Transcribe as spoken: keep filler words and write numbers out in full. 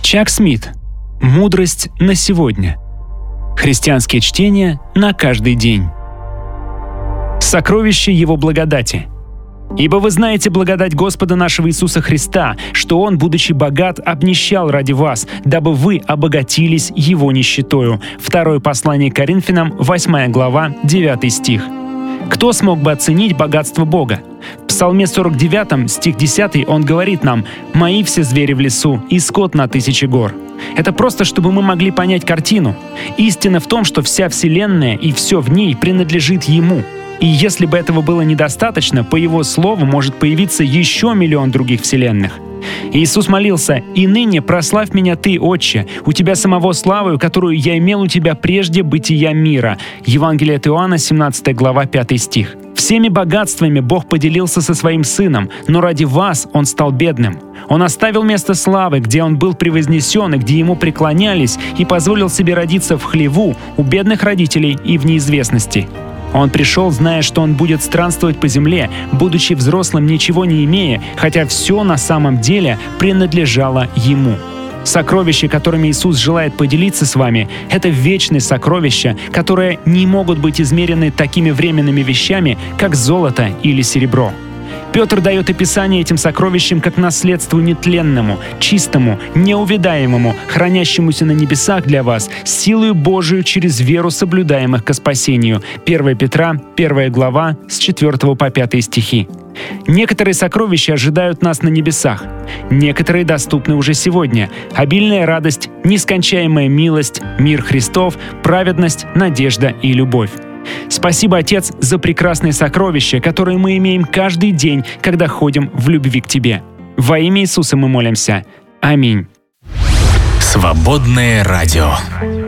Чак Смит. Мудрость на сегодня. Христианские чтения на каждый день. Сокровище Его благодати. «Ибо вы знаете благодать Господа нашего Иисуса Христа, что Он, будучи богат, обнищал ради вас, дабы вы обогатились Его нищетою». Второе послание к Коринфянам, восьмая глава, девятый стих. Кто смог бы оценить богатство Бога? В Псалме сорок девятом, стих десятый, он говорит нам: «Мои все звери в лесу, и скот на тысячи гор». Это просто, чтобы мы могли понять картину. Истина в том, что вся Вселенная и все в ней принадлежит Ему. И если бы этого было недостаточно, по Его слову может появиться еще миллион других вселенных. Иисус молился: «И ныне прославь меня Ты, Отче, у Тебя самого славою, которую я имел у Тебя прежде бытия мира». Евангелие от Иоанна, семнадцатая глава, пятый стих. Всеми богатствами Бог поделился со Своим Сыном, но ради вас Он стал бедным. Он оставил место славы, где Он был превознесен и где Ему преклонялись, и позволил себе родиться в хлеву у бедных родителей и в неизвестности. Он пришел, зная, что Он будет странствовать по земле, будучи взрослым, ничего не имея, хотя все на самом деле принадлежало Ему. Сокровища, которыми Иисус желает поделиться с вами, — это вечные сокровища, которые не могут быть измерены такими временными вещами, как золото или серебро. Петр дает описание этим сокровищам как наследству нетленному, чистому, неувядаемому, хранящемуся на небесах для вас, силою Божию через веру соблюдаемых ко спасению. первое Петра, первая глава, с четвёртого по пятый стихи. Некоторые сокровища ожидают нас на небесах. Некоторые доступны уже сегодня. Обильная радость, нескончаемая милость, мир Христов, праведность, надежда и любовь. Спасибо, Отец, за прекрасные сокровища, которые мы имеем каждый день, когда ходим в любви к Тебе. Во имя Иисуса мы молимся. Аминь. Свободное радио.